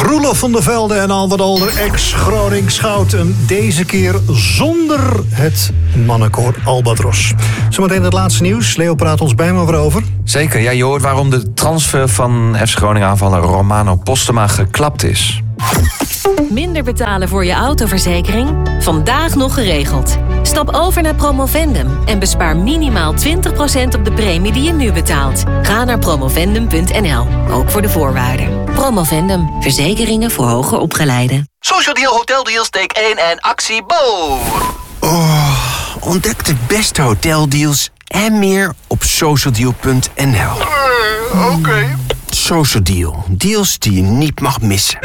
Roelof van der Velde en Albert Alder, ex-Groningschout. En deze keer zonder het mannenkoor Albatros. Zometeen het laatste nieuws. Leo praat ons bij me over. Zeker, ja, je hoort waarom de transfer van FC Groningen aanvaller Romano Postema geklapt is. Minder betalen voor je autoverzekering? Vandaag nog geregeld. Stap over naar Promovendum en bespaar minimaal 20% op de premie die je nu betaalt. Ga naar promovendum.nl, ook voor de voorwaarden. Promovendum, verzekeringen voor hoger opgeleiden. Social Deal, Hotel Deals, take 1 en actie Bo. Ontdek de beste hoteldeals en meer op socialdeal.nl. Oké. Social Deal, deals die je niet mag missen.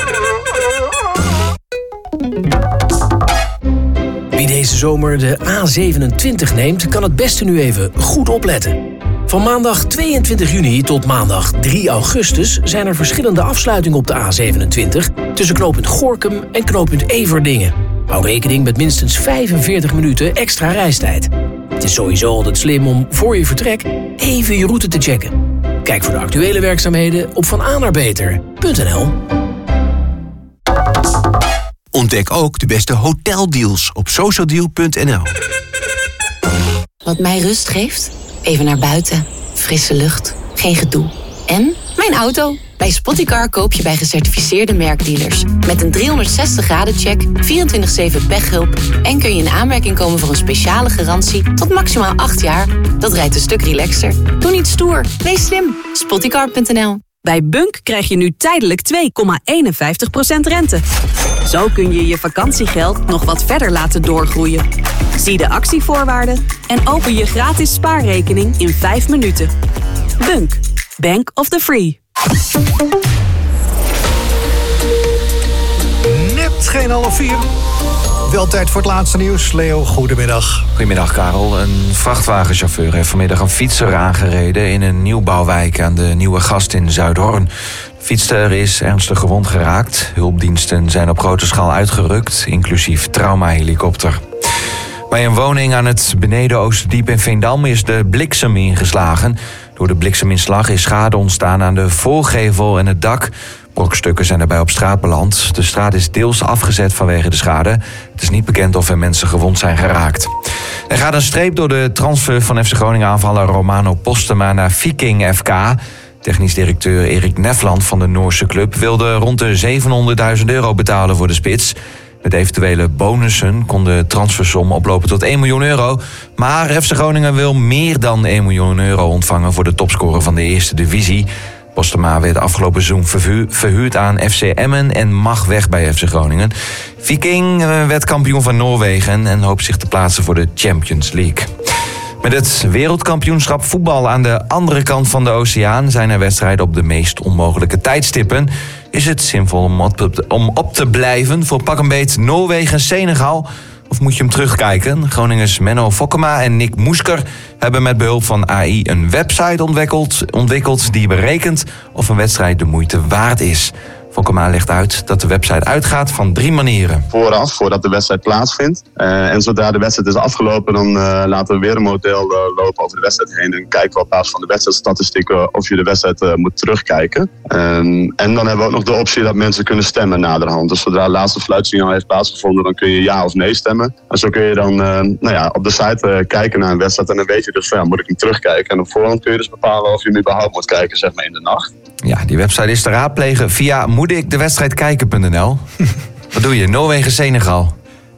Wie deze zomer de A27 neemt, kan het beste nu even goed opletten. Van maandag 22 juni tot maandag 3 augustus zijn er verschillende afsluitingen op de A27 tussen knooppunt Gorinchem en knooppunt Everdingen. Hou rekening met minstens 45 minuten extra reistijd. Het is sowieso altijd slim om voor je vertrek even je route te checken. Kijk voor de actuele werkzaamheden op vanaannaarbeter.nl. Ontdek ook de beste hoteldeals op socialdeal.nl. Wat mij rust geeft? Even naar buiten. Frisse lucht. Geen gedoe. En mijn auto. Bij Spottycar koop je bij gecertificeerde merkdealers. Met een 360-graden-check, 24/7 pechhulp... en kun je in aanmerking komen voor een speciale garantie tot maximaal 8 jaar. Dat rijdt een stuk relaxter. Doe niet stoer. Wees slim. Spottycar.nl. Bij Bunk krijg je nu tijdelijk 2,51% rente. Zo kun je je vakantiegeld nog wat verder laten doorgroeien. Zie de actievoorwaarden en open je gratis spaarrekening in 5 minuten. Bunk. Bank of the Free. Net geen 3:30. Wel tijd voor het laatste nieuws. Leo, goedemiddag. Goedemiddag, Karel. Een vrachtwagenchauffeur heeft vanmiddag een fietser aangereden in een nieuwbouwwijk aan de Nieuwe Gast in Zuidhorn. De fietser is ernstig gewond geraakt. Hulpdiensten zijn op grote schaal uitgerukt, inclusief traumahelikopter. Bij een woning aan het Beneden-Oosterdiep in Veendam is de bliksem ingeslagen. Door de blikseminslag is schade ontstaan aan de voorgevel en het dak. Brokstukken zijn daarbij op straat beland. De straat is deels afgezet vanwege de schade. Het is niet bekend of er mensen gewond zijn geraakt. Er gaat een streep door de transfer van FC Groningen aanvaller Romano Postema naar Viking FK. Technisch directeur Erik Nefland van de Noorse club wilde rond de €700.000 betalen voor de spits. Met eventuele bonussen kon de transfersom oplopen tot €1 miljoen. Maar FC Groningen wil meer dan €1 miljoen ontvangen voor de topscorer van de eerste divisie. Postema werd afgelopen seizoen verhuurd aan FC Emmen en mag weg bij FC Groningen. Viking werd kampioen van Noorwegen en hoopt zich te plaatsen voor de Champions League. Met het wereldkampioenschap voetbal aan de andere kant van de oceaan zijn er wedstrijden op de meest onmogelijke tijdstippen. Is het zinvol om op te blijven voor pak een beet Noorwegen-Senegal? Of moet je hem terugkijken? Groningers Menno Fokkema en Nick Moesker hebben met behulp van AI een website ontwikkeld die berekent of een wedstrijd de moeite waard is. Fokkema legt uit dat de website uitgaat van 3 manieren. Voordat de wedstrijd plaatsvindt. En zodra de wedstrijd is afgelopen, dan laten we weer een model lopen over de wedstrijd heen. En kijken we op basis van de wedstrijdstatistieken of je de wedstrijd moet terugkijken. En dan hebben we ook nog de optie dat mensen kunnen stemmen naderhand. Dus zodra het laatste fluitsignaal heeft plaatsgevonden, dan kun je ja of nee stemmen. En zo kun je dan op de site kijken naar een wedstrijd. En dan weet je dus van, moet ik hem terugkijken. En op voorhand kun je dus bepalen of je hem überhaupt moet kijken, zeg maar in de nacht. Ja, die website is te raadplegen via moetikdewedstrijdkijken.nl. Wat doe je? Noorwegen-Senegal?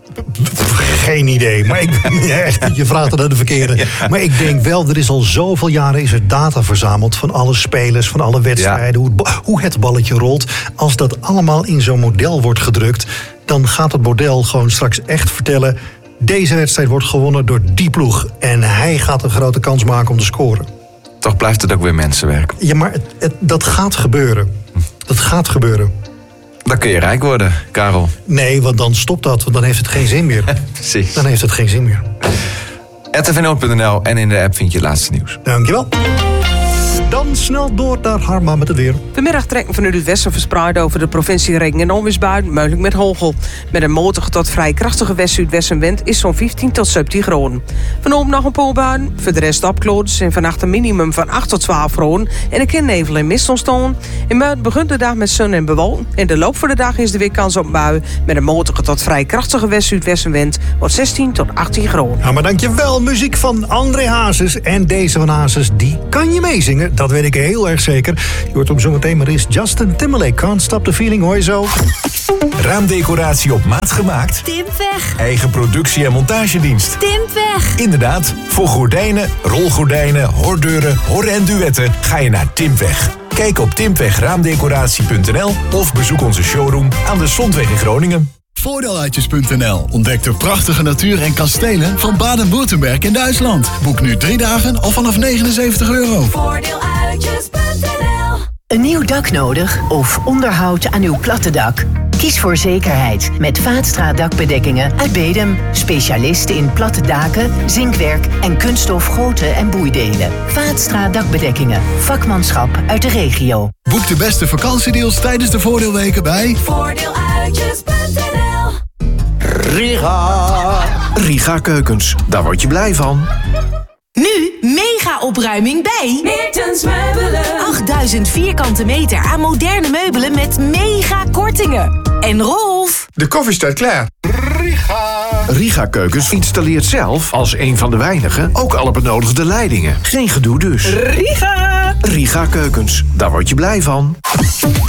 Geen idee, maar je vraagt het aan de verkeerde. Ja. Maar ik denk wel, er is al zoveel jaren is er data verzameld van alle spelers, van alle wedstrijden, hoe het balletje rolt. Als dat allemaal in zo'n model wordt gedrukt, dan gaat het model gewoon straks echt vertellen, deze wedstrijd wordt gewonnen door die ploeg. En hij gaat een grote kans maken om te scoren. Toch blijft het ook weer mensenwerk. Ja, maar dat gaat gebeuren. Dat gaat gebeuren. Dan kun je rijk worden, Karel. Nee, want dan stopt dat. Want dan heeft het geen zin meer. Precies. Dan heeft het geen zin meer. @tvnoord.nl en in de app vind je het laatste nieuws. Dankjewel. Dan snel door naar Harma met het weer. Vanmiddag trekken vanuit het westen verspreid over de provincie regen- en onweersbuien, mogelijk met hagel. Met een matige tot vrij krachtige west-zuidwestenwind is zo'n 15 tot 17 graden. Vanavond nog een paar buien, voor de rest opklaringen en vannacht een minimum van 8 tot 12 graden en een keer nevel en mist ontstaan. In maart begint de dag met zon en bewolking. In de loop van de dag is er weer kans op een bui met een matige tot vrij krachtige west-zuidwestenwind wordt 16 tot 18 graden. Ja, maar dankjewel, muziek van André Hazes. En deze van Hazes, die kan je meezingen. Dat weet ik heel erg zeker. Je hoort hem zo meteen, maar is Justin Timberlake. Can't Stop the Feeling, hoor je zo. Raamdecoratie op maat gemaakt? Timpweg. Eigen productie- en montagedienst? Timpweg. Inderdaad, voor gordijnen, rolgordijnen, hordeuren, horren en duetten ga je naar Timpweg. Kijk op timpwegraamdecoratie.nl of bezoek onze showroom aan de Zondweg in Groningen. Voordeeluitjes.nl ontdekt de prachtige natuur en kastelen van Baden-Württemberg in Duitsland. Boek nu 3 dagen al vanaf €79. Voordeeluitjes.nl. Een nieuw dak nodig of onderhoud aan uw platte dak? Kies voor zekerheid met Vaatstra dakbedekkingen uit Bedum. Specialisten in platte daken, zinkwerk en kunststof goten en boeidelen. Vaatstra dakbedekkingen. Vakmanschap uit de regio. Boek de beste vakantiedeals tijdens de voordeelweken bij Voordeeluitjes.nl. Riga Keukens, daar word je blij van. Nu mega opruiming bij Meertens Meubelen. 8000 vierkante meter aan moderne meubelen met mega kortingen. En Rolf, De koffie staat klaar. Riga Keukens installeert zelf, als een van de weinigen, ook alle benodigde leidingen. Geen gedoe dus. Riga! Riga Keukens, daar word je blij van.